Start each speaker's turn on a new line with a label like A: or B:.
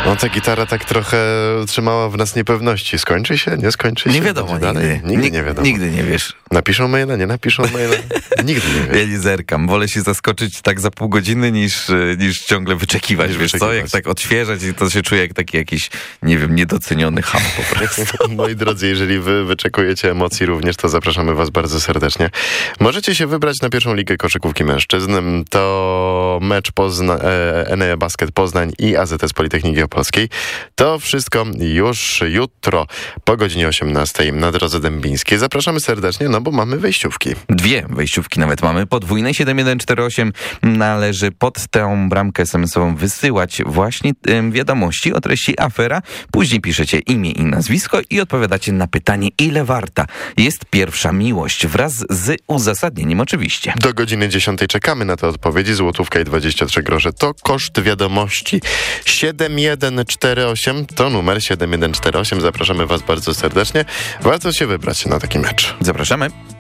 A: No ta gitara tak trochę trzymała w nas niepewności. Skończy się? Nie skończy się?
B: Nie wiadomo
A: dalej? Nigdy nie wiadomo.
B: Nigdy nie wiesz.
A: Napiszą maila, nie napiszą maila? Nigdy nie wiesz.
B: Ja nie zerkam. Wolę się zaskoczyć tak za pół godziny niż ciągle wyczekiwać. Wiesz co? Jak tak odświeżać, to się czuję jak taki jakiś, nie wiem, niedoceniony cham po prostu.
A: Moi drodzy, jeżeli wy wyczekujecie emocji również, to zapraszamy was bardzo serdecznie. Możecie się wybrać na pierwszą ligę koszykówki mężczyzn. To mecz Enea Basket Poznań i AZS Politechniki Opolskiej. To wszystko już jutro po godzinie 18 na Drodze Dębińskiej. Zapraszamy serdecznie, no bo mamy wejściówki.
B: 2 wejściówki nawet mamy. Podwójne 7148 należy pod tę bramkę SMS-ową wysyłać właśnie wiadomości o treści afera. Później piszecie imię i nazwisko i odpowiadacie na pytanie, ile warta jest pierwsza miłość, wraz z uzasadnieniem oczywiście.
A: Do godziny 10 czekamy na te odpowiedzi. Złotówka i 23 grosze to koszt wiadomości. 7148 to numer 7148. Zapraszamy was bardzo serdecznie. Warto się wybrać na taki mecz.
B: Zapraszamy.